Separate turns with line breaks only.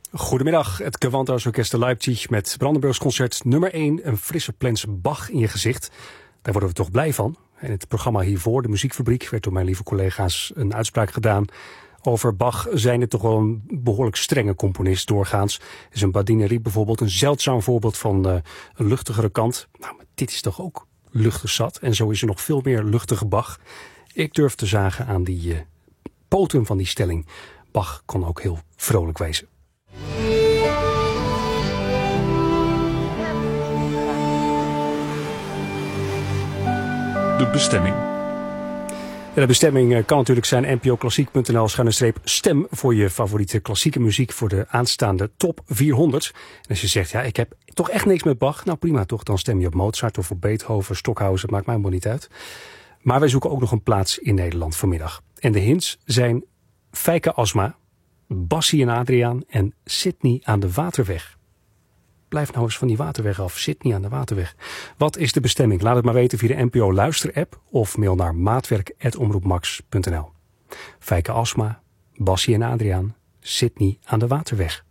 Goedemiddag, het Gewandhaus Orkest te Leipzig met Brandenburgs concert nummer 1, een frisse plens Bach in je gezicht. Daar worden we toch blij van. In het programma hiervoor, de Muziekfabriek, werd door mijn lieve collega's een uitspraak gedaan. Over Bach zijn het toch wel een behoorlijk strenge componist doorgaans. Is een badinerie bijvoorbeeld een zeldzaam voorbeeld van een luchtigere kant. Nou, maar dit is toch ook luchtig zat. En zo is er nog veel meer luchtige Bach. Ik durf te zagen aan die poten van die stelling. Bach kon ook heel vrolijk wezen.
De bestemming.
De bestemming kan natuurlijk zijn npoklassiek.nl/stem voor je favoriete klassieke muziek voor de aanstaande top 400. En als je zegt, ja, ik heb toch echt niks met Bach. Nou prima toch, dan stem je op Mozart of op Beethoven, Stockhausen, het maakt mij helemaal niet uit. Maar wij zoeken ook nog een plaats in Nederland vanmiddag. En de hints zijn Feike Asma, Bassie en Adriaan en Sydney aan de Waterweg. Blijf nou eens van die Waterweg af. Sydney aan de Waterweg. Wat is de bestemming? Laat het maar weten via de NPO Luister-app of mail naar maatwerk@omroepmax.nl. Feike Asma, Bassie en Adriaan, Sydney aan de Waterweg.